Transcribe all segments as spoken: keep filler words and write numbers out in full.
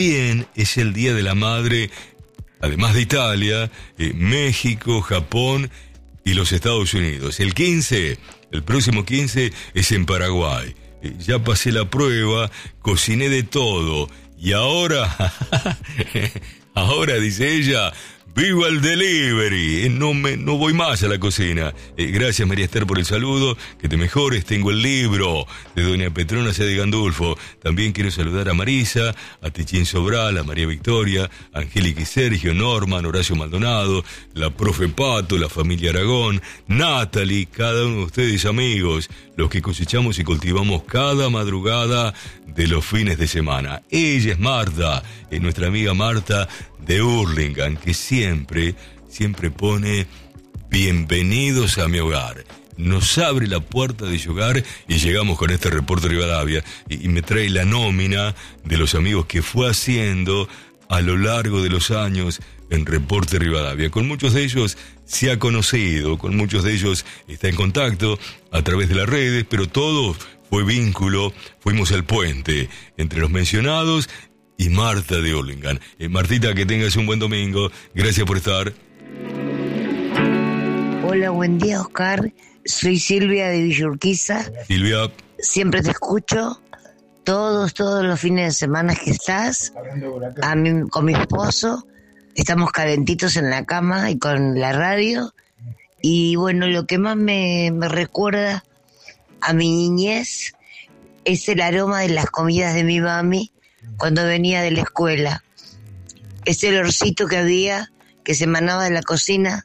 También es el Día de la Madre, además de Italia, eh, México, Japón y los Estados Unidos. El quince, el próximo quince es en Paraguay. Eh, ya pasé la prueba, cociné de todo y ahora, ahora dice ella, ¡viva el delivery! Eh, no, me, no voy más a la cocina. Eh, gracias, María Esther, por el saludo. Que te mejores. Tengo el libro de doña Petrona C. de Gandulfo. También quiero saludar a Marisa, a Tichín Sobral, a María Victoria, a Angélica y Sergio, Norman, Horacio Maldonado, la profe Pato, la familia Aragón, Natalie, cada uno de ustedes, amigos, los que cosechamos y cultivamos cada madrugada de los fines de semana. Ella es Marta, es nuestra amiga Marta de Hurlingham, que siempre, siempre pone bienvenidos a mi hogar. Nos abre la puerta de su hogar y llegamos con este reporte de Rivadavia y, y me trae la nómina de los amigos que fue haciendo a lo largo de los años en Reporte Rivadavia. Con muchos de ellos se ha conocido, con muchos de ellos está en contacto a través de las redes, pero todos fue vínculo, fuimos el puente entre los mencionados y Marta de Hurlingham. Eh, Martita, que tengas un buen domingo. Gracias por estar. Hola, buen día, Oscar. Soy Silvia de Villurquiza. Silvia. Siempre te escucho. Todos, todos los fines de semana que estás. A mí, con mi esposo. Estamos calentitos en la cama y con la radio. Y bueno, lo que más me, me recuerda a mi niñez es el aroma de las comidas de mi mami cuando venía de la escuela. Ese olorcito que había, que se emanaba de la cocina,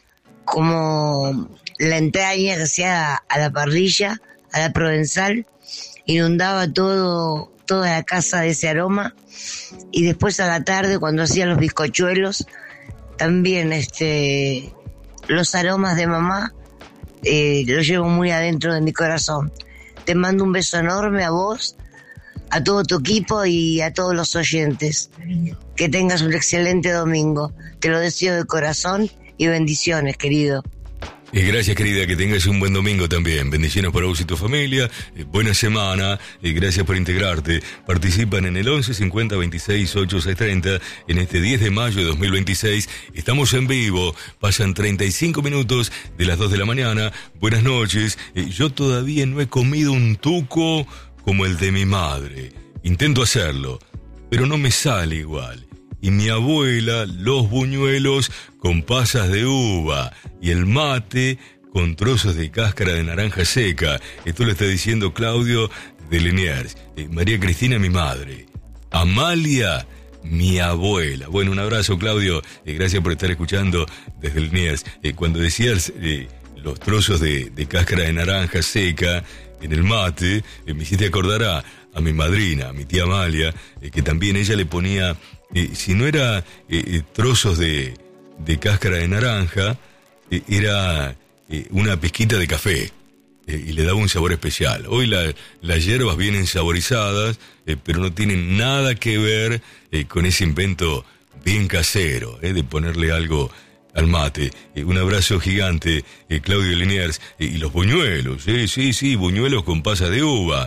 como la entraña que hacía a la parrilla, a la provenzal, inundaba todo, toda la casa de ese aroma. Y después a la tarde, cuando hacía los bizcochuelos, también este, los aromas de mamá, eh, los llevo muy adentro de mi corazón. Te mando un beso enorme a vos, a todo tu equipo y a todos los oyentes. Que tengas un excelente domingo. Te lo deseo de corazón y bendiciones, querido. Y gracias, querida, que tengas un buen domingo también. Bendiciones para vos y tu familia. Eh, buena semana. Y gracias por integrarte. Participan en el once cincuenta veintiséis ochenta y seis treinta en este diez de mayo de dos mil veintiséis. Estamos en vivo. Pasan treinta y cinco minutos de las dos de la mañana. Buenas noches. Eh, yo todavía no he comido un tuco como el de mi madre. Intento hacerlo, pero no me sale igual. Y mi abuela, los buñuelos con pasas de uva y el mate con trozos de cáscara de naranja seca. Esto lo está diciendo Claudio de Liniers. Eh, María Cristina, mi madre. Amalia, mi abuela. Bueno, un abrazo, Claudio. Eh, gracias por estar escuchando desde Liniers. Eh, cuando decías eh, los trozos de, de cáscara de naranja seca en el mate, eh, me hiciste acordar a, a mi madrina, a mi tía Amalia, eh, que también ella le ponía... Eh, si no era eh, eh, trozos de, de cáscara de naranja, eh, era eh, una pizquita de café eh, y le daba un sabor especial. Hoy la, las hierbas vienen saborizadas, eh, pero no tienen nada que ver eh, con ese invento bien casero, eh, de ponerle algo al mate. Eh, un abrazo gigante, eh, Claudio Liniers. Eh, y los buñuelos, eh, sí, sí, buñuelos con pasas de uva,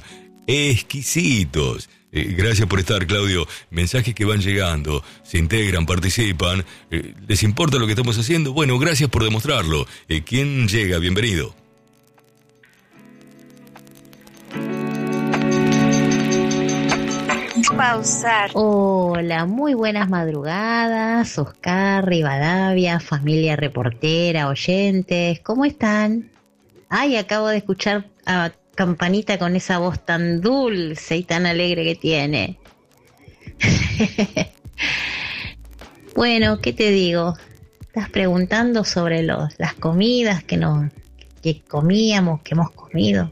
exquisitos. Eh, gracias por estar, Claudio. Mensajes que van llegando, se integran, participan. Eh, ¿Les importa lo que estamos haciendo? Bueno, gracias por demostrarlo. Eh, ¿Quién llega? Bienvenido. Pausar. Hola, muy buenas madrugadas, Oscar, Rivadavia, familia reportera, oyentes, ¿cómo están? Ay, acabo de escuchar a Campanita con esa voz tan dulce y tan alegre que tiene. Bueno, ¿qué te digo? Estás preguntando sobre los, las comidas que, nos, que comíamos, que hemos comido.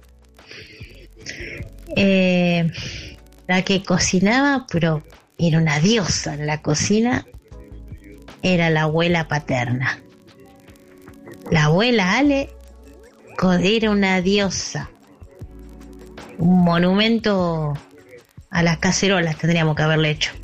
Eh, la que cocinaba, pero era una diosa en la cocina, era la abuela paterna. La abuela Ale era una diosa. Un monumento a las cacerolas tendríamos que haberle hecho.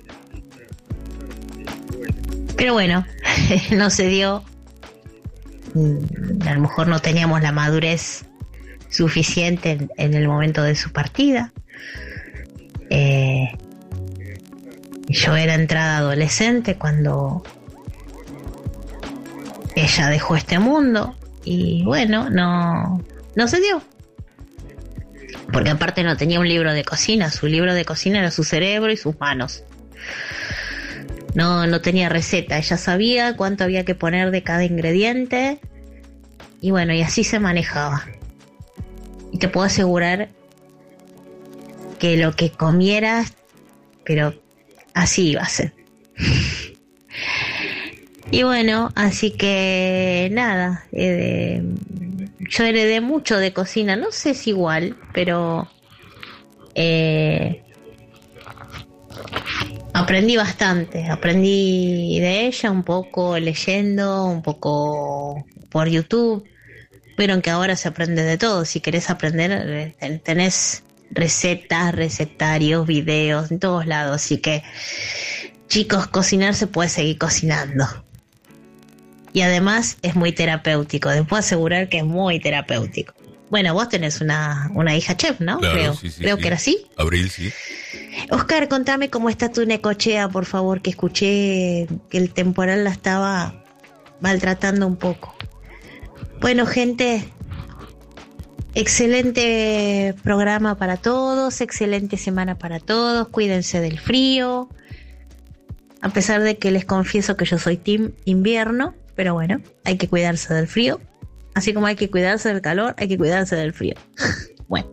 Pero bueno, no se dio. A lo mejor no teníamos la madurez suficiente en, en el momento de su partida. Eh, Yo era entrada adolescente cuando ella dejó este mundo y bueno, no, no se dio. Porque aparte no tenía un libro de cocina, su libro de cocina era su cerebro y sus manos. No, no tenía receta, ella sabía cuánto había que poner de cada ingrediente y bueno, y así se manejaba. Y te puedo asegurar que lo que comieras, pero así iba a ser. Y bueno, así que nada, eh, yo heredé mucho de cocina, no sé si igual, pero eh, aprendí bastante, aprendí de ella un poco leyendo, un poco por YouTube. Vieron que ahora se aprende de todo, si querés aprender tenés recetas, recetarios, videos en todos lados, así que chicos, cocinar se puede seguir cocinando. Y además es muy terapéutico, les puedo asegurar que es muy terapéutico. Bueno, vos tenés una, una hija chef, ¿no? Claro, creo sí, sí, creo sí. que era así. Abril, sí. Oscar, contame cómo está tu Necochea, por favor, que escuché que el temporal la estaba maltratando un poco. Bueno, gente, excelente programa para todos, excelente semana para todos, cuídense del frío, a pesar de que les confieso que yo soy team invierno, pero bueno, hay que cuidarse del frío, así como hay que cuidarse del calor, hay que cuidarse del frío. Bueno,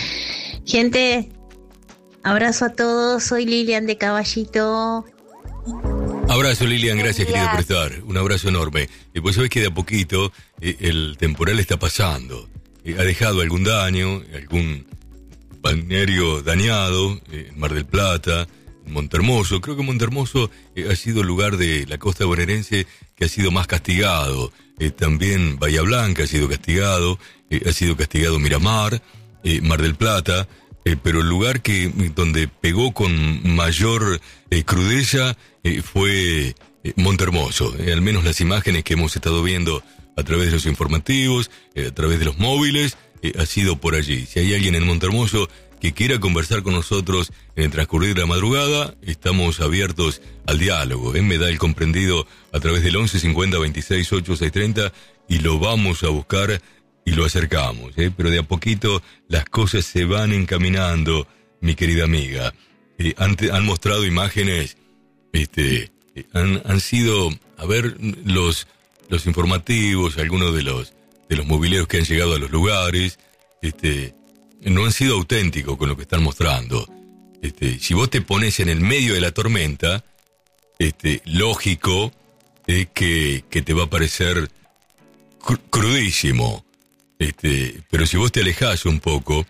gente, abrazo a todos, soy Lilian de Caballito. Abrazo, Lilian, gracias, querida, por estar. Un abrazo enorme. Y pues sabés que de a poquito eh, el temporal está pasando. Eh, ha dejado algún daño, algún balneario dañado, eh, Mar del Plata, Montermoso. Creo que Montermoso eh, ha sido el lugar de la costa bonaerense que ha sido más castigado. Eh, también Bahía Blanca ha sido castigado, eh, ha sido castigado Miramar, eh, Mar del Plata. Eh, pero el lugar que donde pegó con mayor eh, crudeza eh, fue eh, Montermoso. Eh, al menos las imágenes que hemos estado viendo a través de los informativos, eh, a través de los móviles, eh, ha sido por allí. Si hay alguien en Montermoso que quiera conversar con nosotros en el transcurrir de la madrugada, estamos abiertos al diálogo. Eh, me da el comprendido a través del once cincuenta veintiséis ocho seis treinta y lo vamos a buscar y lo acercamos, ¿eh? Pero de a poquito las cosas se van encaminando, mi querida amiga. Eh, han, han mostrado imágenes, este, eh, han, han sido, a ver, los, los informativos, algunos de los, de los mobileros que han llegado a los lugares, este, no han sido auténticos con lo que están mostrando. Este, si vos te pones en el medio de la tormenta, este, lógico es que, que te va a parecer cr- crudísimo. Este, pero si vos te alejás un poco,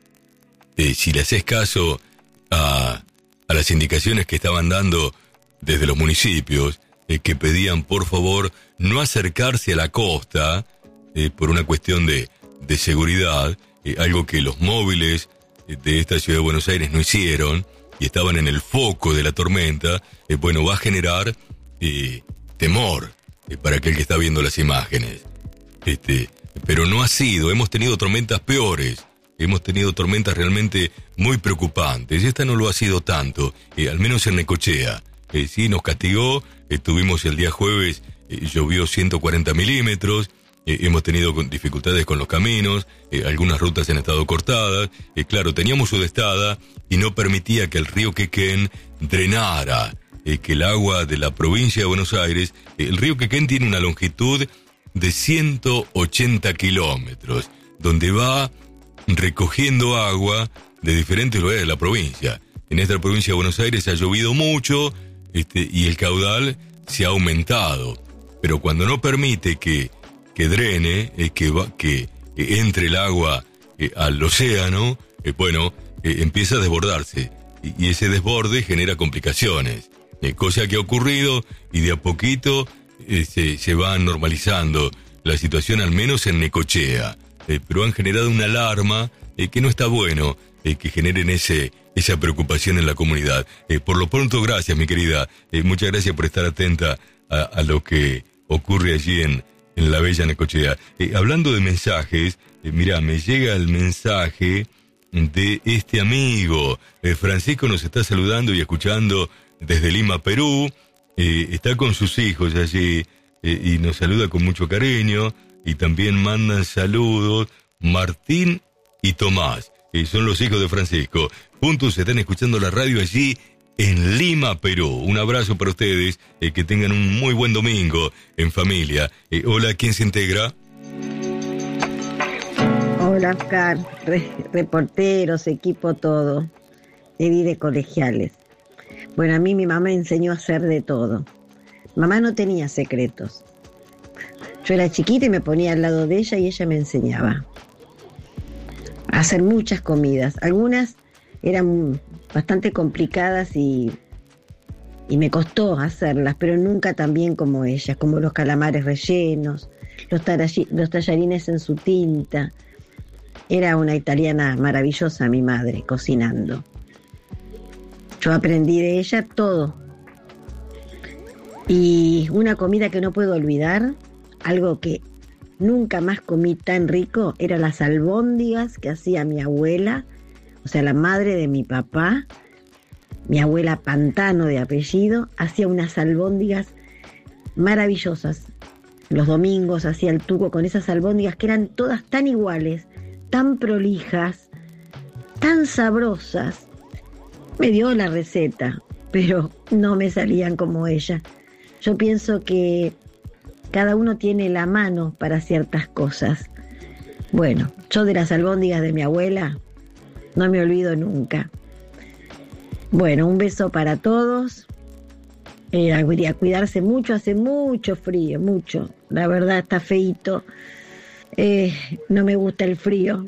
eh, si le haces caso a, a las indicaciones que estaban dando desde los municipios, eh, que pedían por favor no acercarse a la costa eh, por una cuestión de, de seguridad, eh, algo que los móviles eh, de esta ciudad de Buenos Aires no hicieron y estaban en el foco de la tormenta, eh, bueno, va a generar eh, temor eh, para aquel que está viendo las imágenes. Este, pero no ha sido, hemos tenido tormentas peores, hemos tenido tormentas realmente muy preocupantes, esta no lo ha sido tanto, eh, al menos en Necochea, eh, sí nos castigó, eh, tuvimos el día jueves, eh, llovió ciento cuarenta milímetros, eh, hemos tenido con dificultades con los caminos, eh, algunas rutas han estado cortadas, eh, claro, teníamos sudestada y no permitía que el río Quequén drenara, eh, que el agua de la provincia de Buenos Aires, eh, el río Quequén tiene una longitud de ciento ochenta kilómetros, donde va recogiendo agua de diferentes lugares de la provincia. En esta provincia de Buenos Aires ha llovido mucho este, y el caudal se ha aumentado, pero cuando no permite que, que drene, eh, que, va, que eh, entre el agua eh, al océano, eh, bueno, eh, empieza a desbordarse y, y ese desborde genera complicaciones, eh, cosa que ha ocurrido y de a poquito Eh, se, se va normalizando la situación, al menos en Necochea, eh, pero han generado una alarma eh, que no está bueno eh, que generen ese esa preocupación en la comunidad. Eh, por lo pronto, gracias, mi querida, eh, muchas gracias por estar atenta a, a lo que ocurre allí en, en la bella Necochea. Eh, hablando de mensajes, eh, mirá, me llega el mensaje de este amigo. Eh, Francisco nos está saludando y escuchando desde Lima, Perú. Eh, está con sus hijos allí eh, y nos saluda con mucho cariño. Y también mandan saludos Martín y Tomás. Eh, son los hijos de Francisco. Juntos están escuchando la radio allí en Lima, Perú. Un abrazo para ustedes. Eh, que tengan un muy buen domingo en familia. Eh, hola, ¿quién se integra? Hola, Oscar, Re- reporteros, equipo, todo. Edith de Colegiales. Bueno, a mí mi mamá me enseñó a hacer de todo. Mamá no tenía secretos. Yo era chiquita y me ponía al lado de ella y ella me enseñaba a hacer muchas comidas. Algunas eran bastante complicadas y, y me costó hacerlas, pero nunca tan bien como ella, como los calamares rellenos, los, taralli- los tallarines en su tinta. Era una italiana maravillosa mi madre, cocinando. Yo aprendí de ella todo. Y una comida que no puedo olvidar, algo que nunca más comí tan rico, eran las albóndigas que hacía mi abuela, o sea, la madre de mi papá. Mi abuela Pantano de apellido, hacía unas albóndigas maravillosas. Los domingos hacía el tuco con esas albóndigas que eran todas tan iguales, tan prolijas, tan sabrosas. Me dio la receta, pero no me salían como ella. Yo pienso que cada uno tiene la mano para ciertas cosas. Bueno, yo de las albóndigas de mi abuela no me olvido nunca. Bueno, un beso para todos. Eh, a cuidarse mucho, hace mucho frío, mucho. La verdad está feíto. Eh, no me gusta el frío.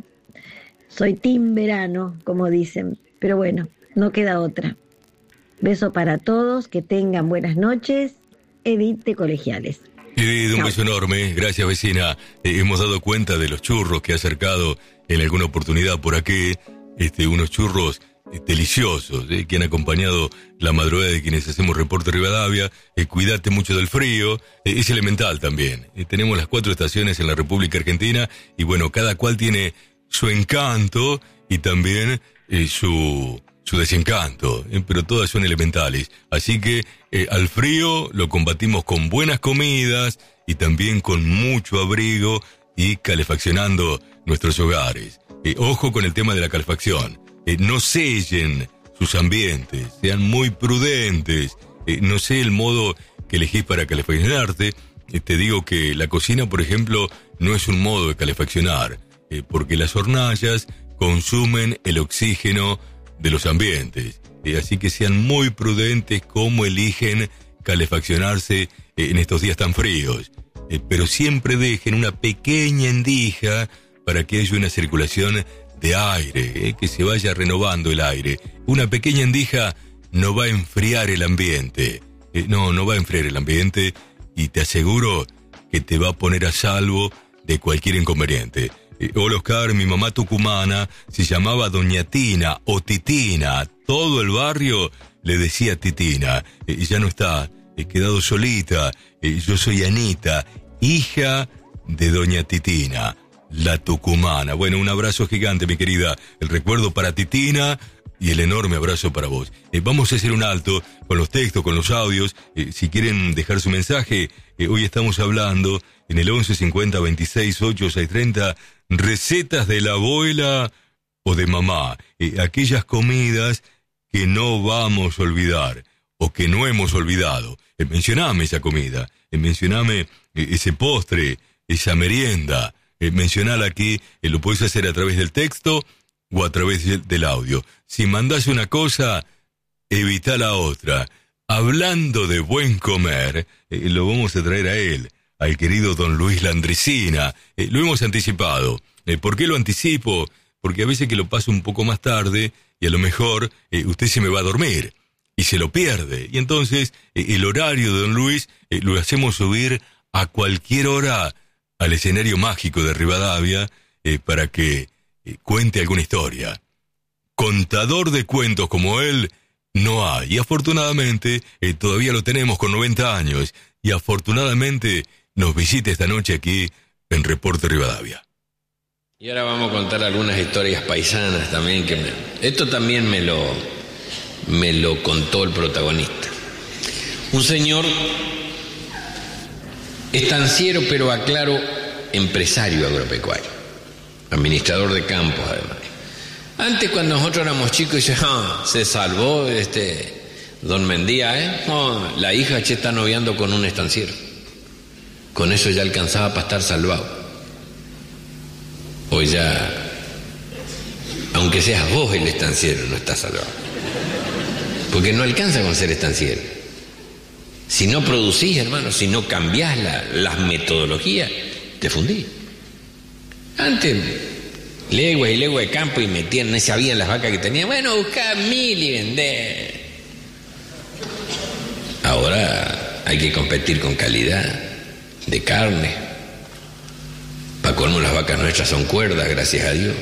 Soy team verano, como dicen. Pero bueno, no queda otra. Beso para todos, que tengan buenas noches. Edith de Colegiales. Edith, un beso enorme. Gracias, vecina. Eh, hemos dado cuenta de los churros que ha acercado en alguna oportunidad por aquí. Este, unos churros eh, deliciosos, eh, que han acompañado la madrugada de quienes hacemos Reporte Rivadavia. Eh, cuídate mucho del frío. Eh, es elemental también. Eh, tenemos las cuatro estaciones en la República Argentina y bueno, cada cual tiene su encanto y también eh, su... su desencanto, eh, pero todas son elementales. Así que eh, al frío lo combatimos con buenas comidas y también con mucho abrigo y calefaccionando nuestros hogares. Eh, ojo con el tema de la calefacción. Eh, no sellen sus ambientes, sean muy prudentes. Eh, no sé el modo que elegís para calefaccionarte. Eh, te digo que la cocina, por ejemplo, no es un modo de calefaccionar, eh, porque las hornallas consumen el oxígeno de los ambientes, eh, así que sean muy prudentes cómo eligen calefaccionarse eh, en estos días tan fríos, eh, pero siempre dejen una pequeña endija para que haya una circulación de aire, eh, que se vaya renovando el aire. Una pequeña endija no va a enfriar el ambiente, eh, no, no va a enfriar el ambiente y te aseguro que te va a poner a salvo de cualquier inconveniente. Eh, hola Oscar, mi mamá tucumana se llamaba Doña Tina o Titina. Todo el barrio le decía Titina. Eh, ya no está, he quedado solita. Eh, yo soy Anita, hija de Doña Titina, la tucumana. Bueno, un abrazo gigante, mi querida. El recuerdo para Titina y el enorme abrazo para vos. Eh, vamos a hacer un alto con los textos, con los audios. Eh, si quieren dejar su mensaje, eh, hoy estamos hablando en el once cincuenta veintiséis ocho seis treinta, recetas de la abuela o de mamá, eh, aquellas comidas que no vamos a olvidar o que no hemos olvidado. Eh, mencioname esa comida, eh, mencioname eh, ese postre, esa merienda, eh, mencionala aquí, eh, lo podés hacer a través del texto o a través del, del audio. Si mandás una cosa, evita la otra. Hablando de buen comer, eh, lo vamos a traer a él, al querido don Luis Landricina. Eh, lo hemos anticipado. Eh, ¿Por qué lo anticipo? Porque a veces que lo paso un poco más tarde y a lo mejor eh, usted se me va a dormir y se lo pierde. Y entonces eh, el horario de don Luis eh, lo hacemos subir a cualquier hora al escenario mágico de Rivadavia eh, para que eh, cuente alguna historia. Contador de cuentos como él no hay. Y afortunadamente eh, todavía lo tenemos con noventa años. Y afortunadamente nos visita esta noche aquí en Reporte Rivadavia. Y ahora vamos a contar algunas historias paisanas también. Que me, esto también me lo, me lo contó el protagonista. Un señor estanciero, pero aclaro, empresario agropecuario, administrador de campos además. Antes, cuando nosotros éramos chicos, dice, ah, se salvó este don Mendía, ¿eh? Oh, la hija che está noviando con un estanciero. Con eso ya alcanzaba para estar salvado. Hoy ya, aunque seas vos el estanciero, no estás salvado. Porque no alcanza con ser estanciero. Si no producís, hermano, si no cambiás la, las metodologías, te fundís. Antes, leguas y leguas de campo y metían, no sabían las vacas que tenían. Bueno, buscá mil y vendé. Ahora hay que competir con calidad de carne. Para colmo, las vacas nuestras son cuerdas, gracias a Dios.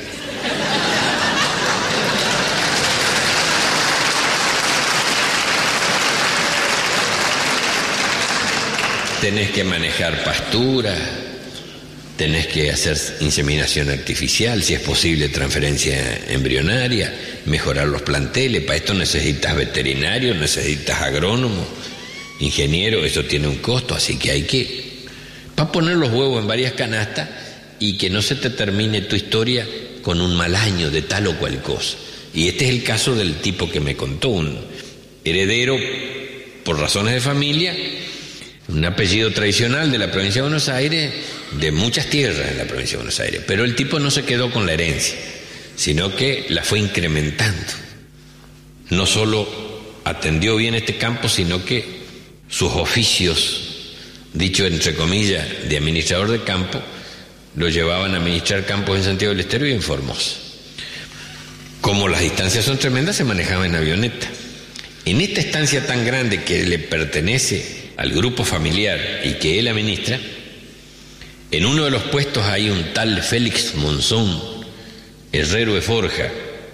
Tenés que manejar pasturas, tenés que hacer inseminación artificial, si es posible transferencia embrionaria, mejorar los planteles. Para esto necesitas veterinarios, necesitas agrónomos, ingenieros, eso tiene un costo, así que hay que... Para poner los huevos en varias canastas y que no se te termine tu historia con un mal año de tal o cual cosa. Y este es el caso del tipo que me contó, un heredero por razones de familia, un apellido tradicional de la provincia de Buenos Aires, de muchas tierras en la provincia de Buenos Aires, pero el tipo no se quedó con la herencia, sino que la fue incrementando. No solo atendió bien este campo, sino que sus oficios, dicho entre comillas, de administrador de campo, lo llevaban a administrar campos en Santiago del Estero y en Formosa. Como las distancias son tremendas, se manejaba en avioneta. En esta estancia tan grande que le pertenece al grupo familiar y que él administra, en uno de los puestos hay un tal Félix Monzón, herrero de forja.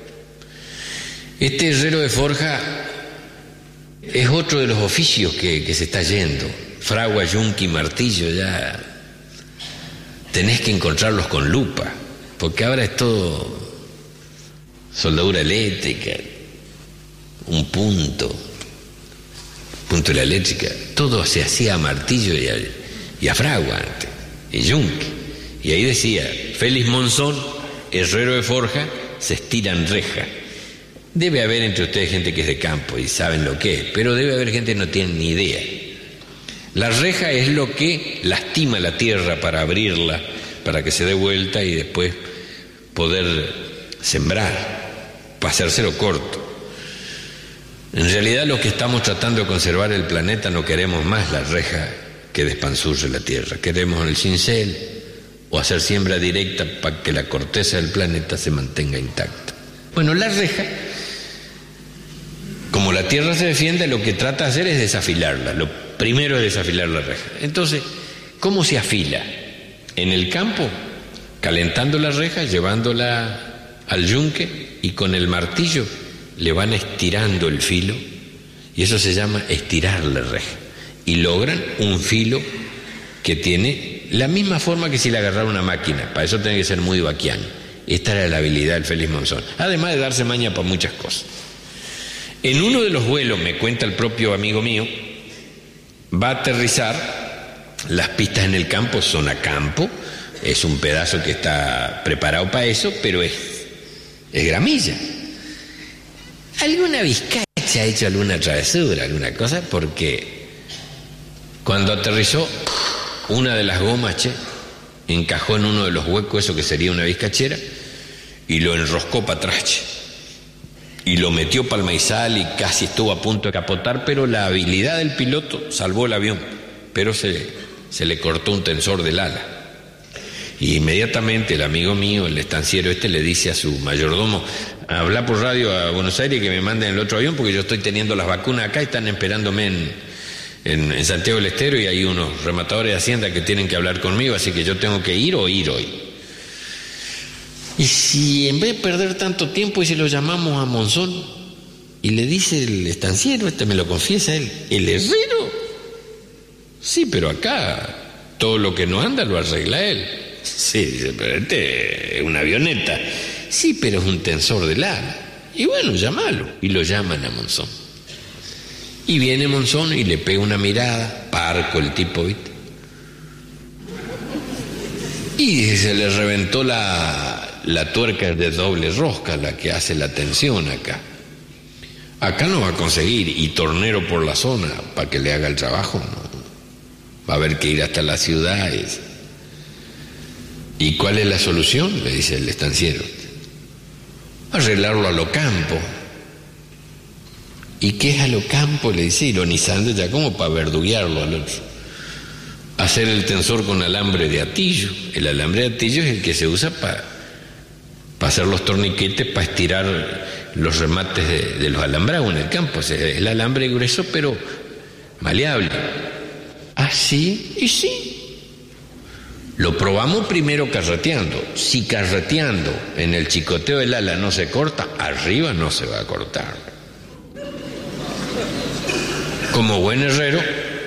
Este herrero de forja es otro de los oficios que, que se está yendo. Fragua, yunque y martillo, ya tenés que encontrarlos con lupa, porque ahora es todo soldadura eléctrica, un punto, punto de la eléctrica, todo se hacía a martillo y a, y a fragua antes, y yunque. Y ahí decía, Félix Monzón, herrero de forja, se estiran reja. Debe haber entre ustedes gente que es de campo y saben lo que es, pero debe haber gente que no tiene ni idea. La reja es lo que lastima la tierra para abrirla, para que se dé vuelta y después poder sembrar, para hacérselo corto. En realidad, los que estamos tratando de conservar el planeta no queremos más la reja que despanzurre la tierra. Queremos el cincel o hacer siembra directa para que la corteza del planeta se mantenga intacta. Bueno, la reja, como la tierra se defiende, lo que trata de hacer es desafilarla. Lo primero es desafilar la reja. Entonces, ¿cómo se afila? En el campo, calentando la reja, llevándola al yunque y con el martillo le van estirando el filo, y eso se llama estirar la reja, y logran un filo que tiene la misma forma que si le agarrara una máquina. Para eso tiene que ser muy vaquiano. Esta era la habilidad del Félix Monzón, además de darse maña para muchas cosas. En uno de los vuelos, me cuenta el propio amigo mío, va a aterrizar, las pistas en el campo son a campo, es un pedazo que está preparado para eso, pero es, es gramilla. Alguna vizcacha ha hecho alguna travesura, alguna cosa, porque cuando aterrizó, una de las gomas, che, encajó en uno de los huecos, eso que sería una vizcachera, y lo enroscó para atrás, che, y lo metió para el maizal y casi estuvo a punto de capotar, pero la habilidad del piloto salvó el avión, pero se, se le cortó un tensor del ala. Y inmediatamente el amigo mío, el estanciero este, le dice a su mayordomo, habla por radio a Buenos Aires que me manden el otro avión porque yo estoy teniendo las vacunas acá y están esperándome en, en, en Santiago del Estero y hay unos rematadores de Hacienda que tienen que hablar conmigo, así que yo tengo que ir o ir hoy. Y si en vez de perder tanto tiempo y si lo llamamos a Monzón y le dice el estanciero, este me lo confiesa él, ¿el herrero? Sí, pero acá todo lo que no anda lo arregla él. Sí, dice, pero este es una avioneta. Sí, pero es un tensor de lana. Y bueno, llámalo. Y lo llaman a Monzón. Y viene Monzón y le pega una mirada, parco el tipo, ¿viste? Y se le reventó la, la tuerca de doble rosca, la que hace la tensión acá. Acá no va a conseguir, y tornero por la zona, para que le haga el trabajo, no. Va a haber que ir hasta la ciudad. Es... ¿Y cuál es la solución? Le dice el estanciero. Arreglarlo a lo campo. ¿Y qué es a lo campo? Le dice, ironizando ya como para verduguearlo al otro. Hacer el tensor con alambre de atillo. El alambre de atillo es el que se usa para pa hacer los torniquetes, para estirar los remates de, de los alambrados en el campo. O sea, es el alambre grueso pero maleable. ¿Ah, sí? Y sí. Lo probamos primero carreteando. Si carreteando en el chicoteo del ala no se corta, arriba no se va a cortar. Como buen herrero,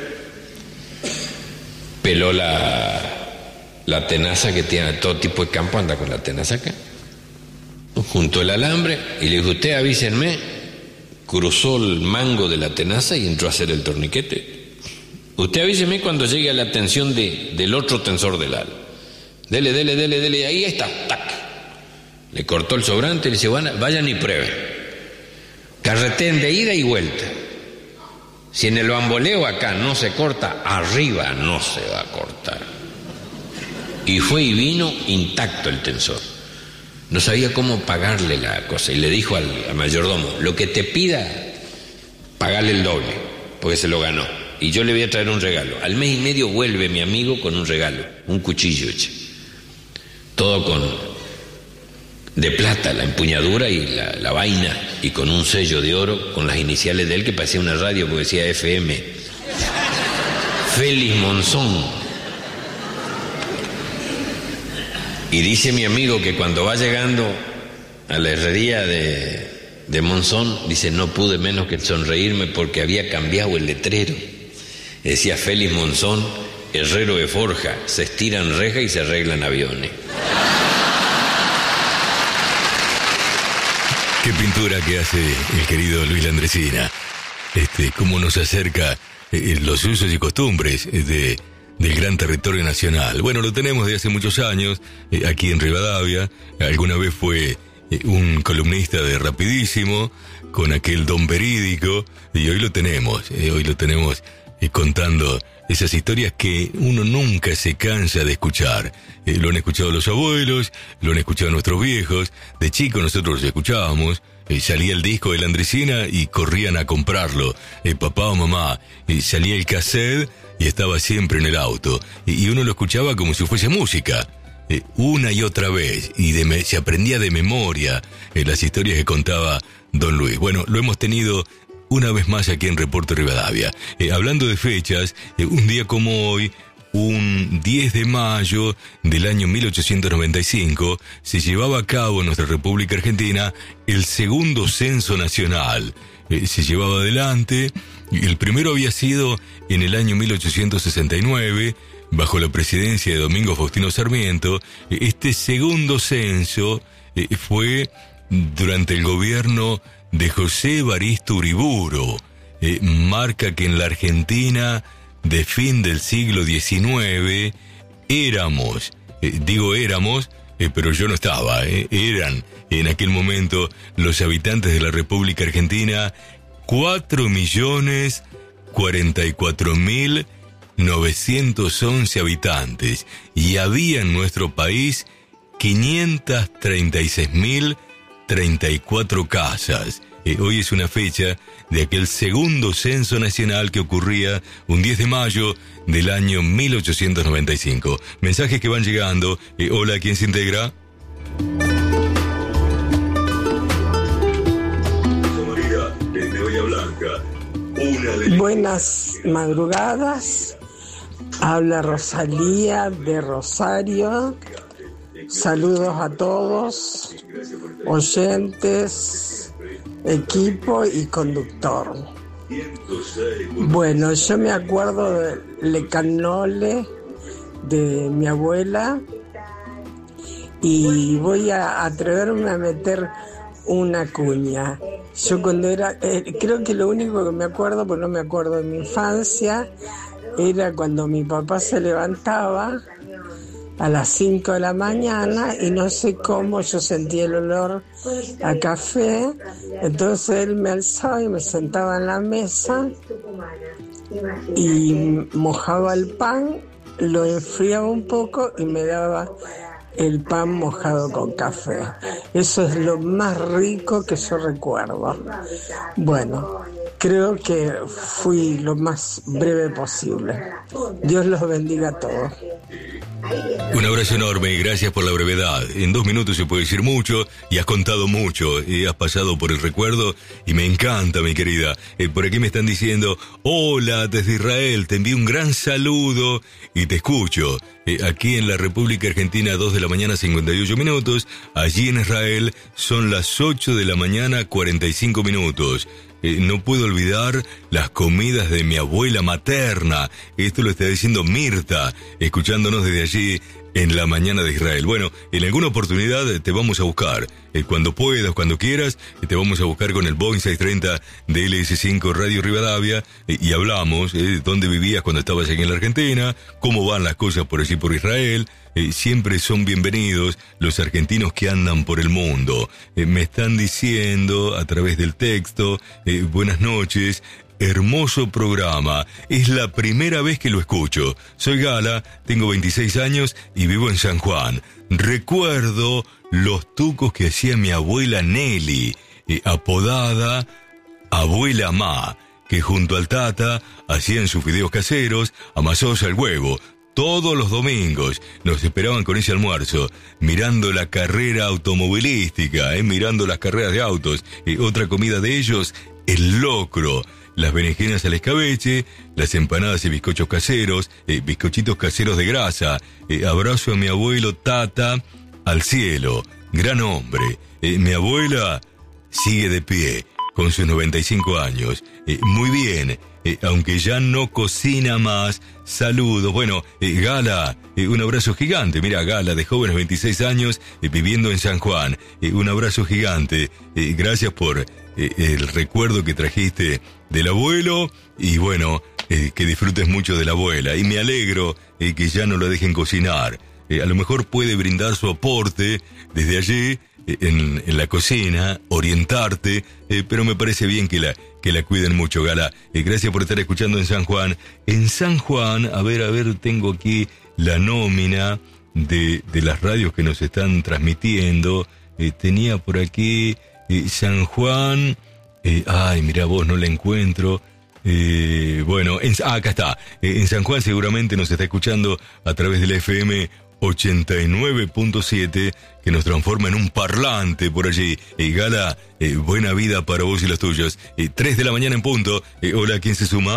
peló la, la tenaza que tiene todo tipo de campo, anda con la tenaza acá. Juntó el alambre y le dijo, usted avísenme. Cruzó el mango de la tenaza y entró a hacer el torniquete. Usted avíseme cuando llegue a la tensión de, del otro tensor del ala. Dele, dele, dele, dele, ahí está, tac. Le cortó el sobrante y le dice, vayan y prueben. Carreteen de ida y vuelta. Si en el bamboleo acá no se corta, arriba no se va a cortar. Y fue y vino intacto el tensor. No sabía cómo pagarle la cosa. Y le dijo al, al mayordomo, lo que te pida, pagale el doble, porque se lo ganó. Y yo le voy a traer un regalo. Al mes y medio vuelve mi amigo con un regalo, un cuchillo, che. Todo con de plata, la empuñadura y la, la vaina, y con un sello de oro con las iniciales de él que parecía una radio porque decía F M. Félix Monzón. Y dice mi amigo que cuando va llegando a la herrería de, de Monzón, dice, no pude menos que sonreírme porque había cambiado el letrero. Decía Félix Monzón, herrero de forja, se estiran rejas y se arreglan aviones. Qué pintura que hace el querido Luis Landresina. Este, cómo nos acerca eh, los usos y costumbres de, del gran territorio nacional. Bueno, lo tenemos desde hace muchos años, eh, aquí en Rivadavia. Alguna vez fue eh, un columnista de Rapidísimo, con aquel don verídico, y hoy lo tenemos, eh, hoy lo tenemos eh, contando esas historias que uno nunca se cansa de escuchar. Eh, lo han escuchado los abuelos, lo han escuchado nuestros viejos. De chicos nosotros los escuchábamos. Eh, salía el disco de Landresina y corrían a comprarlo. Eh, papá o mamá, eh, salía el cassette y estaba siempre en el auto. Y, y uno lo escuchaba como si fuese música. Eh, una y otra vez. Y de me, se aprendía de memoria eh, las historias que contaba don Luis. Bueno, lo hemos tenido una vez más aquí en Reporte Rivadavia. Eh, hablando de fechas, eh, un día como hoy, un diez de mayo del año mil ochocientos noventa y cinco, se llevaba a cabo en nuestra República Argentina el segundo censo nacional. Eh, se llevaba adelante, el primero había sido en el año mil ochocientos sesenta y nueve, bajo la presidencia de Domingo Faustino Sarmiento. Este segundo censo eh, fue durante el gobierno de José Evaristo Uriburu. Eh, marca que en la Argentina de fin del siglo diecinueve éramos, eh, digo éramos, eh, pero yo no estaba, eh, eran en aquel momento los habitantes de la República Argentina cuatro millones cuarenta y cuatro mil novecientos once habitantes, y había en nuestro país quinientas treinta y seis mil treinta y cuatro casas. Eh, hoy es una fecha de aquel segundo censo nacional que ocurría un diez de mayo del año mil ochocientos noventa y cinco. Mensajes que van llegando. Eh, hola, ¿quién se integra? Buenas madrugadas. Habla Rosalía de Rosario. Saludos a todos, oyentes, equipo y conductor. Bueno, yo me acuerdo de Le Canole de mi abuela y voy a atreverme a meter una cuña. Yo cuando era, eh, creo que lo único que me acuerdo, porque no me acuerdo de mi infancia, era cuando mi papá se levantaba a las cinco de la mañana y no sé cómo yo sentía el olor a café, entonces él me alzaba y me sentaba en la mesa y mojaba el pan, lo enfriaba un poco y me daba el pan mojado con café. Eso es lo más rico que yo recuerdo. Bueno, creo que fui lo más breve posible. Dios los bendiga a todos. Un abrazo enorme y gracias por la brevedad. En dos minutos se puede decir mucho y has contado mucho y has pasado por el recuerdo y me encanta, mi querida. Eh, por aquí me están diciendo, hola desde Israel, te envío un gran saludo y te escucho. Eh, aquí en la República Argentina, dos de la mañana, cincuenta y ocho minutos. Allí en Israel son las ocho de la mañana, cuarenta y cinco minutos. Eh, no puedo olvidar las comidas de mi abuela materna. Esto lo está diciendo Mirta, escuchándonos desde allí en la mañana de Israel. Bueno, en alguna oportunidad te vamos a buscar. Eh, cuando puedas, cuando quieras, eh, te vamos a buscar con el Boeing seiscientos treinta de L S cinco Radio Rivadavia eh, y hablamos eh, de dónde vivías cuando estabas aquí en la Argentina, cómo van las cosas por allí por Israel. Eh, siempre son bienvenidos los argentinos que andan por el mundo. Eh, me están diciendo a través del texto, eh, buenas noches, hermoso programa, es la primera vez que lo escucho. Soy Gala, tengo veintiséis años y vivo en San Juan. Recuerdo los tucos que hacía mi abuela Nelly, eh, apodada Abuela Ma, que junto al Tata hacían sus fideos caseros, amasados al huevo. Todos los domingos nos esperaban con ese almuerzo, mirando la carrera automovilística, eh, mirando las carreras de autos. Eh, otra comida de ellos, el locro, las berenjenas al escabeche, las empanadas y bizcochos caseros, eh, bizcochitos caseros de grasa. Eh, abrazo a mi abuelo Tata al cielo, gran hombre. Eh, mi abuela sigue de pie, con sus noventa y cinco años. Eh, muy bien. Eh, aunque ya no cocina más, saludos. Bueno, eh, Gala, eh, un abrazo gigante. Mira, Gala, de jóvenes, veintiséis años, eh, viviendo en San Juan. Eh, un abrazo gigante. Eh, gracias por eh, el recuerdo que trajiste del abuelo. Y bueno, eh, que disfrutes mucho de la abuela. Y me alegro eh, que ya no la dejen cocinar. Eh, a lo mejor puede brindar su aporte desde allí, eh, en, en la cocina, orientarte. Eh, pero me parece bien que la... que la cuiden mucho, Gala. Eh, gracias por estar escuchando en San Juan. En San Juan, a ver, a ver, tengo aquí la nómina de, de las radios que nos están transmitiendo. Eh, tenía por aquí eh, San Juan. Eh, ay, mira vos, no la encuentro. Eh, bueno, en, ah, acá está. Eh, en San Juan seguramente nos está escuchando a través de la F M ochenta y nueve punto siete, que nos transforma en un parlante por allí. Eh, Gala, eh, buena vida para vos y los tuyos. Eh, tres de la mañana en punto. Eh, hola, ¿quién se suma?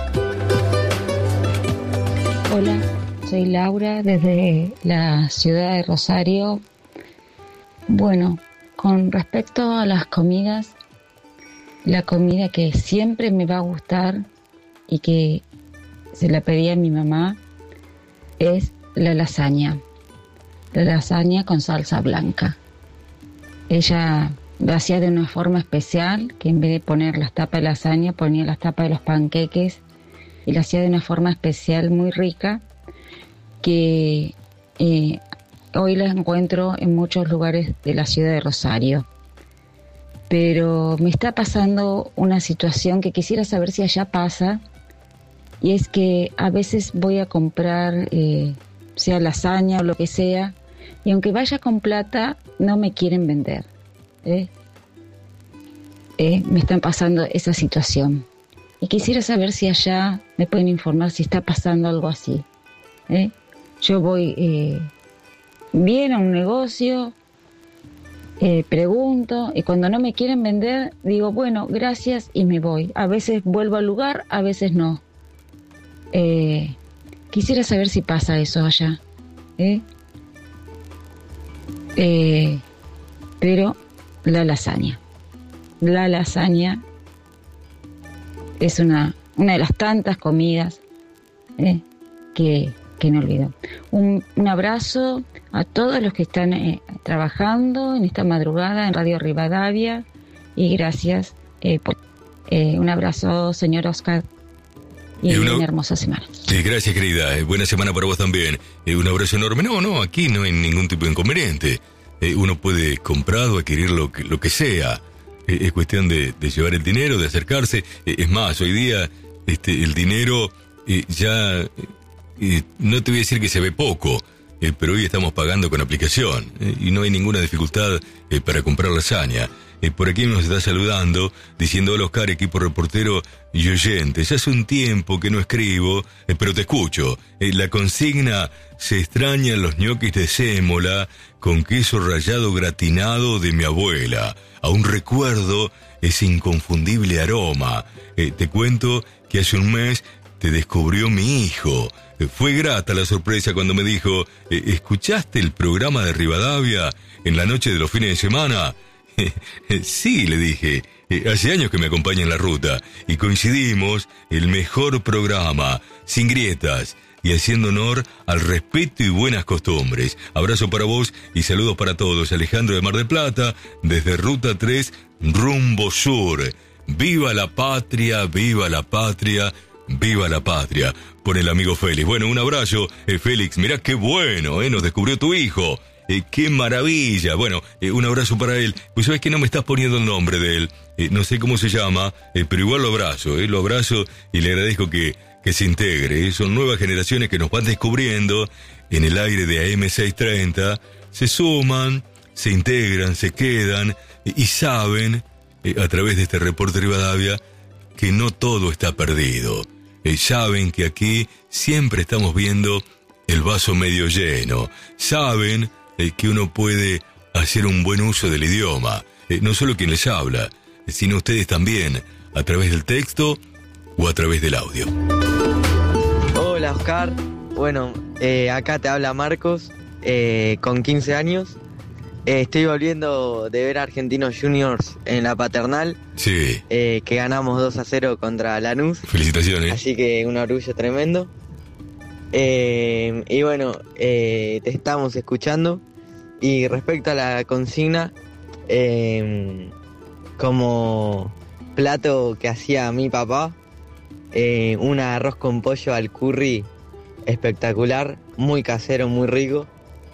Hola, soy Laura desde la ciudad de Rosario. Bueno, con respecto a las comidas, la comida que siempre me va a gustar y que se la pedí a mi mamá es la lasaña, la lasaña con salsa blanca. Ella lo hacía de una forma especial, que en vez de poner las tapas de lasaña, ponía las tapas de los panqueques, y lo hacía de una forma especial muy rica, que eh, hoy la encuentro en muchos lugares de la ciudad de Rosario. Pero me está pasando una situación que quisiera saber si allá pasa, y es que a veces voy a comprar eh, sea lasaña o lo que sea, y aunque vaya con plata, no me quieren vender. ¿eh? Eh, me están pasando esa situación. Y quisiera saber si allá me pueden informar si está pasando algo así. ¿eh? Yo voy eh, bien a un negocio, eh, pregunto, y cuando no me quieren vender, digo, bueno, gracias, y me voy. A veces vuelvo al lugar, a veces no. Eh... Quisiera saber si pasa eso allá. ¿eh? Eh, pero la lasaña. La lasaña es una, una de las tantas comidas ¿eh? que que no olvido. Un, un abrazo a todos los que están eh, trabajando en esta madrugada en Radio Rivadavia y gracias eh, por eh, un abrazo, señor Oscar, y, y una, una hermosa semana. Sí, gracias, querida. Eh, buena semana para vos también. Eh, un abrazo enorme. No, no, aquí no hay ningún tipo de inconveniente. Eh, uno puede comprar o adquirir lo que, lo que sea. Eh, es cuestión de, de llevar el dinero, de acercarse. Eh, es más, hoy día este, el dinero eh, ya... Eh, no te voy a decir que se ve poco, eh, pero hoy estamos pagando con aplicación eh, y no hay ninguna dificultad eh, para comprar lasaña. Eh, por aquí nos está saludando, diciendo: hola Oscar, equipo reportero y oyentes. Hace un tiempo que no escribo, eh, pero te escucho. Eh, la consigna: se extrañan los ñoquis de sémola con queso rallado gratinado de mi abuela. Aún recuerdo ese inconfundible aroma. Eh, te cuento que hace un mes te descubrió mi hijo. Fue grata la sorpresa cuando me dijo: ¿escuchaste el programa de Rivadavia en la noche de los fines de semana? Sí, le dije, hace años que me acompaña en la ruta y coincidimos, el mejor programa, sin grietas y haciendo honor al respeto y buenas costumbres. Abrazo para vos y saludos para todos. Alejandro de Mar del Plata, desde Ruta tres, rumbo sur. ¡Viva la patria, viva la patria! ¡Viva la patria! Pone el amigo Félix. Bueno, un abrazo, eh, Félix. Mirá qué bueno, eh, nos descubrió tu hijo. Eh, ¡Qué maravilla! Bueno, eh, un abrazo para él. Pues sabes que no me estás poniendo el nombre de él. Eh, no sé cómo se llama, eh, pero igual lo abrazo. Eh, lo abrazo y le agradezco que, que se integre. Eh. Son nuevas generaciones que nos van descubriendo en el aire de A M seiscientos treinta. Se suman, se integran, se quedan eh, y saben, eh, a través de este reporte Rivadavia, que no todo está perdido. Eh, saben que aquí siempre estamos viendo el vaso medio lleno. Saben eh, que uno puede hacer un buen uso del idioma. Eh, no solo quien les habla, sino ustedes también, a través del texto o a través del audio. Hola Oscar, bueno, eh, acá te habla Marcos, eh, con quince años. Eh, estoy volviendo de ver a Argentinos Juniors en la Paternal. Sí. Eh, que ganamos dos a cero contra Lanús. Felicitaciones. Así que un orgullo tremendo. Eh, y bueno, eh, te estamos escuchando. Y respecto a la consigna, eh, como plato que hacía mi papá, eh, un arroz con pollo al curry espectacular, muy casero, muy rico,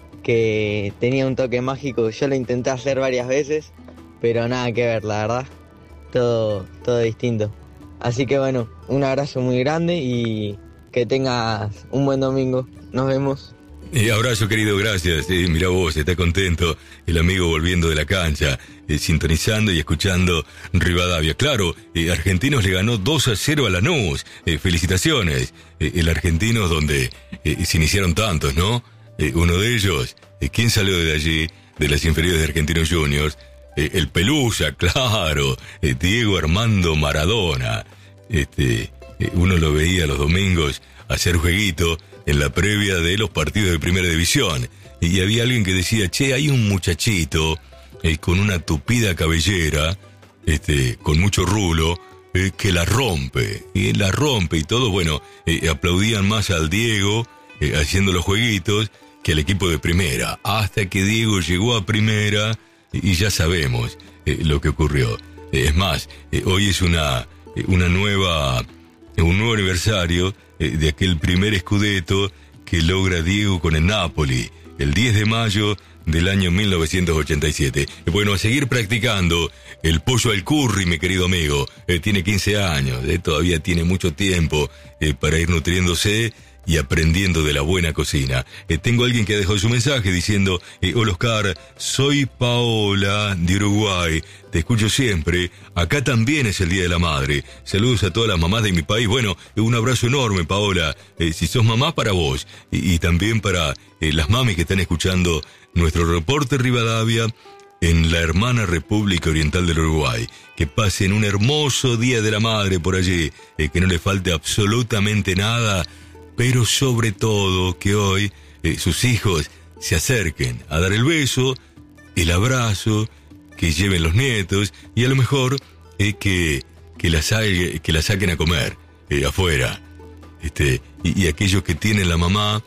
que tenía un toque mágico. Yo lo intenté hacer varias veces, pero nada que ver, la verdad. Todo, todo distinto. Así que bueno, un abrazo muy grande y que tengas un buen domingo. Nos vemos. Eh, abrazo, querido, gracias. Eh, mirá vos, está contento el amigo volviendo de la cancha, eh, sintonizando y escuchando Rivadavia. Claro, eh, Argentinos le ganó dos a cero a Lanús. Eh, felicitaciones. Eh, el Argentinos donde eh, se iniciaron tantos, ¿no? Eh, uno de ellos, eh, ¿quién salió de allí? De las inferiores de Argentinos Juniors. Eh, el Pelusa, claro. Eh, Diego Armando Maradona. Este, eh, uno lo veía los domingos hacer jueguito en la previa de los partidos de Primera División. Y había alguien que decía: che, hay un muchachito eh, con una tupida cabellera, este, con mucho rulo, eh, que la rompe. Y la rompe y todo. Bueno, eh, aplaudían más al Diego eh, haciendo los jueguitos que al equipo de Primera. Hasta que Diego llegó a Primera y ya sabemos eh, lo que ocurrió. Eh, es más, eh, hoy es una, eh, una nueva, eh, un nuevo aniversario de aquel primer scudetto que logra Diego con el Napoli, el diez de mayo del año mil novecientos ochenta y siete. Bueno, a seguir practicando el pollo al curry, mi querido amigo. Eh, tiene quince años, eh, todavía tiene mucho tiempo eh, para ir nutriéndose y aprendiendo de la buena cocina. Eh, tengo a alguien que dejó su mensaje diciendo: eh, hola Oscar, soy Paola de Uruguay, te escucho siempre, acá también es el Día de la Madre, saludos a todas las mamás de mi país. Bueno, eh, un abrazo enorme, Paola, eh, si sos mamá, para vos, y, y también para eh, las mamis que están escuchando nuestro reporte Rivadavia en la hermana República Oriental del Uruguay. Que pasen un hermoso Día de la Madre por allí, eh, que no le falte absolutamente nada, pero sobre todo que hoy eh, sus hijos se acerquen a dar el beso, el abrazo, que lleven los nietos y a lo mejor eh, que, que, la sa- que la saquen a comer eh, afuera. Este, y, y aquellos que tienen la mamá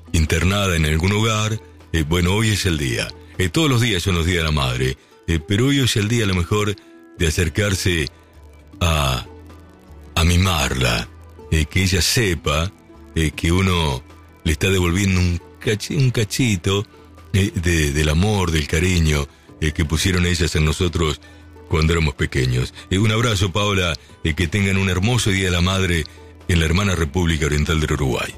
internada en algún hogar, eh, bueno, hoy es el día. Eh, todos los días son los días de la madre, eh, pero hoy es el día a lo mejor de acercarse a, a mimarla, eh, que ella sepa eh, que uno le está devolviendo un, cachi, un cachito eh, de, del amor, del cariño eh, que pusieron ellas en nosotros cuando éramos pequeños. Eh, un abrazo, Paola, eh, que tengan un hermoso Día de la Madre en la hermana República Oriental del Uruguay.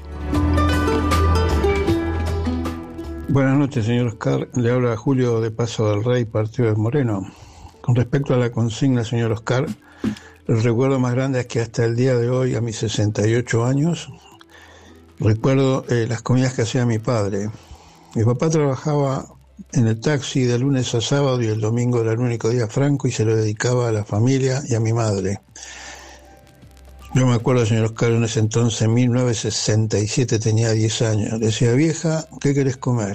Buenas noches, señor Oscar. Le habla Julio de Paso del Rey, partido de Moreno. Con respecto a la consigna, señor Oscar, el recuerdo más grande es que hasta el día de hoy, a mis sesenta y ocho años, recuerdo eh, las comidas que hacía mi padre. Mi papá trabajaba en el taxi de lunes a sábado y el domingo era el único día franco y se lo dedicaba a la familia y a mi madre. Yo me acuerdo, señor Oscar, en ese entonces, en mil novecientos sesenta y siete, tenía diez años. Le decía, vieja, ¿qué querés comer?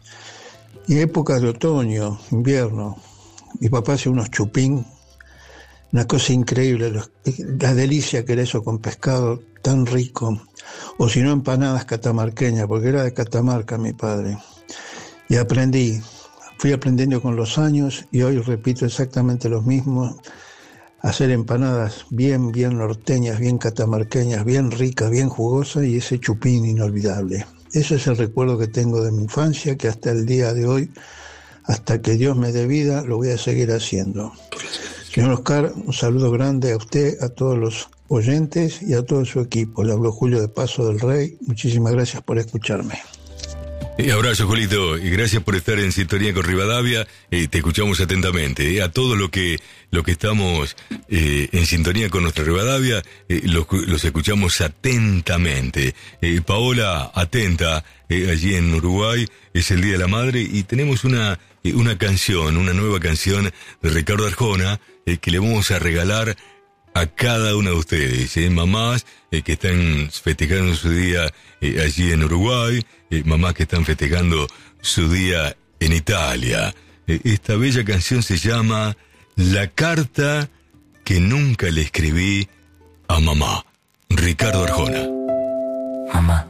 Y épocas de otoño, invierno, mi papá hacía unos chupín, una cosa increíble, los, la delicia que era eso con pescado tan rico, o si no empanadas catamarqueñas, porque era de Catamarca mi padre. Y aprendí, fui aprendiendo con los años y hoy repito exactamente lo mismo, hacer empanadas bien, bien norteñas, bien catamarqueñas, bien ricas, bien jugosas y ese chupín inolvidable. Ese es el recuerdo que tengo de mi infancia, que hasta el día de hoy, hasta que Dios me dé vida, lo voy a seguir haciendo. Señor Oscar, un saludo grande a usted, a todos los oyentes y a todo su equipo. Le habló Julio de Paso del Rey. Muchísimas gracias por escucharme. Y abrazo, Julito, y gracias por estar en sintonía con Rivadavia. Eh, te escuchamos atentamente. Eh, a todos los que, lo que estamos eh, en sintonía con nuestra Rivadavia, eh, los, los escuchamos atentamente. Eh, Paola, atenta, eh, allí en Uruguay, es el Día de la Madre, y tenemos una, eh, una canción, una nueva canción de Ricardo Arjona, eh, que le vamos a regalar a cada una de ustedes, eh, mamás eh, que están festejando su día eh, allí en Uruguay, eh, mamás que están festejando su día en Italia. Eh, esta bella canción se llama La carta que nunca le escribí a mamá. Ricardo Arjona. Mamá,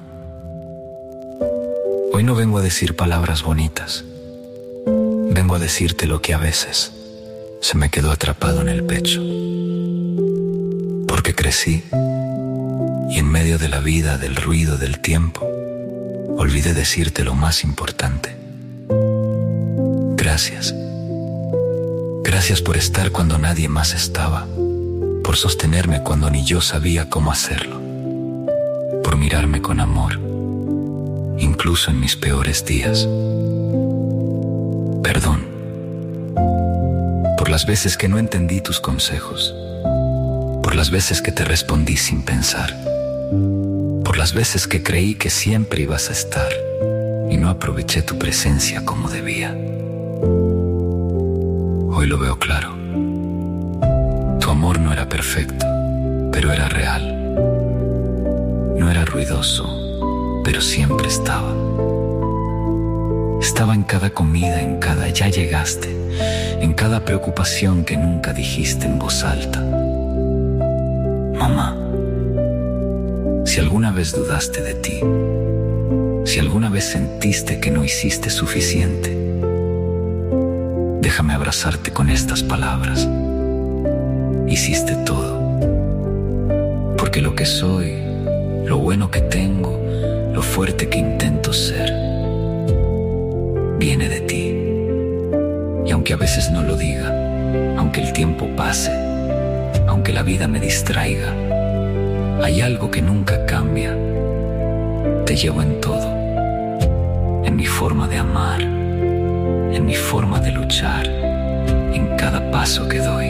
hoy no vengo a decir palabras bonitas. Vengo a decirte lo que a veces se me quedó atrapado en el pecho. Porque crecí y en medio de la vida, del ruido, del tiempo, olvidé decirte lo más importante. Gracias. Gracias por estar cuando nadie más estaba, por sostenerme cuando ni yo sabía cómo hacerlo, por mirarme con amor, incluso en mis peores días. Perdón por las veces que no entendí tus consejos, por las veces que te respondí sin pensar, por las veces que creí que siempre ibas a estar y no aproveché tu presencia como debía. Hoy lo veo claro. Tu amor no era perfecto, pero era real. No era ruidoso, pero siempre estaba. Estaba en cada comida, en cada ya llegaste, en cada preocupación que nunca dijiste en voz alta. Mamá, si alguna vez dudaste de ti, si alguna vez sentiste que no hiciste suficiente, déjame abrazarte con estas palabras. Hiciste todo, porque lo que soy, lo bueno que tengo, lo fuerte que intento ser, viene de ti. Y aunque a veces no lo diga, aunque el tiempo pase, aunque la vida me distraiga, hay algo que nunca cambia. Te llevo en todo, en mi forma de amar, en mi forma de luchar, en cada paso que doy.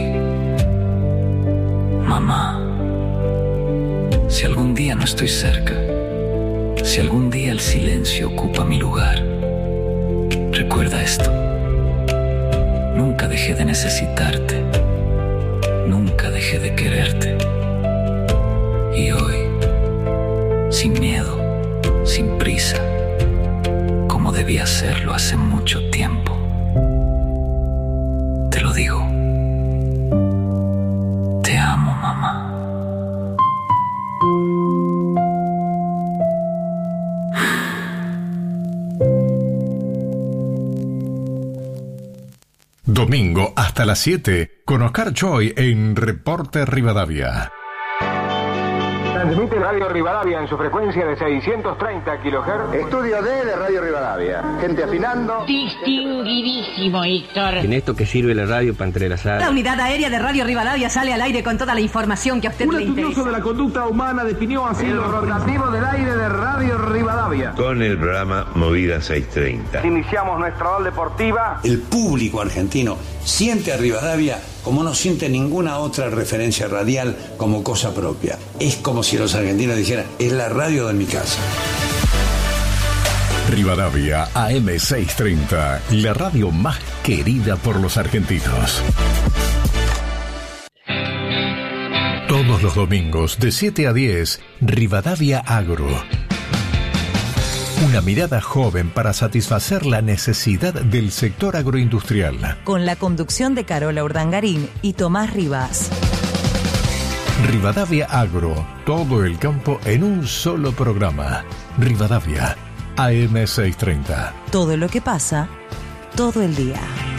Mamá, si algún día no estoy cerca, si algún día el silencio ocupa mi lugar, recuerda esto: nunca dejé de necesitarte, nunca dejé de quererte. Y hoy, sin miedo, sin prisa, como debía hacerlo hace mucho tiempo, te lo digo. Te amo, mamá. domingo hasta las siete con Oscar Choi en Reporte Rivadavia. Transmite Radio Rivadavia en su frecuencia de seiscientos treinta kilohertz. Estudio D de Radio Rivadavia. Gente afinando. Distinguidísimo, Héctor. ¿En esto que sirve la radio para entrelazar? La unidad aérea de Radio Rivadavia sale al aire con toda la información que a usted Un le interesa. Un estudioso de la conducta humana definió así el rotativo del aire de Radio Rivadavia. Con el programa Movida seiscientos treinta. Iniciamos nuestra ola deportiva. El público argentino siente a Rivadavia como no siente ninguna otra referencia radial como cosa propia. Es como si los argentinos dijeran, es la radio de mi casa. Rivadavia A M seiscientos treinta, la radio más querida por los argentinos. Todos los domingos de siete a diez, Rivadavia Agro. Una mirada joven para satisfacer la necesidad del sector agroindustrial. Con la conducción de Carola Urdangarín y Tomás Rivas. Rivadavia Agro, todo el campo en un solo programa. Rivadavia A M seiscientos treinta. Todo lo que pasa, todo el día.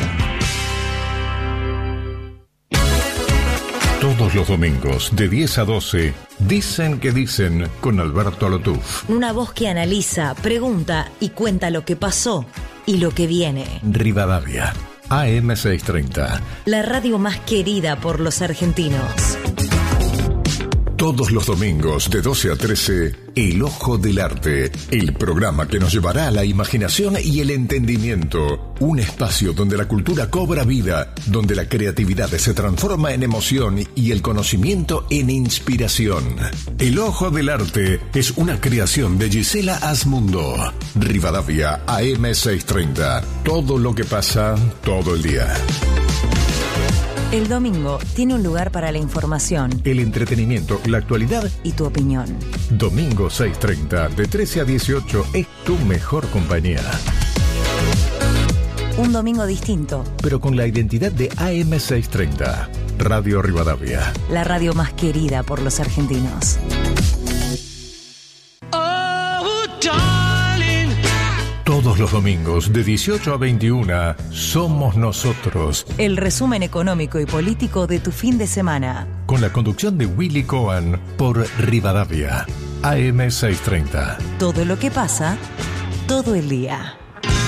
Todos los domingos de diez a doce, Dicen que Dicen con Alberto Lotuf. Una voz que analiza, pregunta y cuenta lo que pasó y lo que viene. Rivadavia A M seiscientos treinta. La radio más querida por los argentinos. Todos los domingos de doce a trece, El Ojo del Arte, el programa que nos llevará a la imaginación y el entendimiento. Un espacio donde la cultura cobra vida, donde la creatividad se transforma en emoción y el conocimiento en inspiración. El Ojo del Arte es una creación de Gisela Asmundo. Rivadavia A M seiscientos treinta. Todo lo que pasa, todo el día. El domingo tiene un lugar para la información, el entretenimiento, la actualidad y tu opinión. Domingo seiscientos treinta, de trece a dieciocho, es tu mejor compañía. Un domingo distinto, pero con la identidad de A M seiscientos treinta. Radio Rivadavia. La radio más querida por los argentinos. Todos los domingos de dieciocho a veintiuna, Somos Nosotros. El resumen económico y político de tu fin de semana. Con la conducción de Willy Cohen por Rivadavia. A M seiscientos treinta. Todo lo que pasa, todo el día.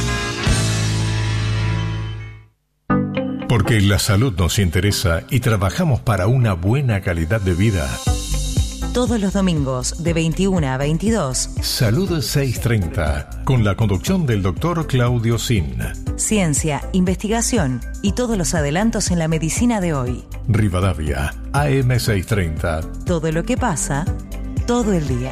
Porque la salud nos interesa y trabajamos para una buena calidad de vida. Todos los domingos de veintiuna a veintidós. Salud seiscientos treinta, con la conducción del doctor Claudio Sin. Ciencia, investigación y todos los adelantos en la medicina de hoy. Rivadavia, A M seiscientos treinta. Todo lo que pasa, todo el día.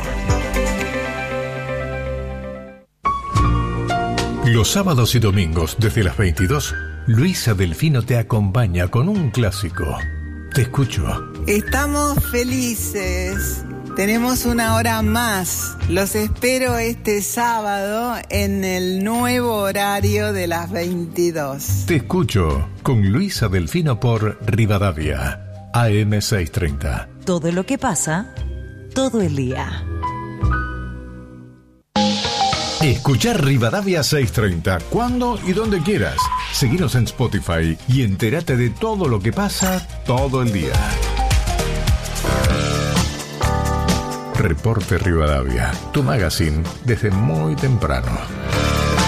Los sábados y domingos desde las veintidós, Luisa Delfino te acompaña con un clásico. Te escucho. Estamos felices. Tenemos una hora más. Los espero este sábado en el nuevo horario de las veintidós. Te escucho con Luisa Delfino por Rivadavia, A M seiscientos treinta. Todo lo que pasa, todo el día. Escuchar Rivadavia seiscientos treinta cuando y donde quieras. Seguinos en Spotify y entérate de todo lo que pasa todo el día. Reporte Rivadavia, tu magazine desde muy temprano.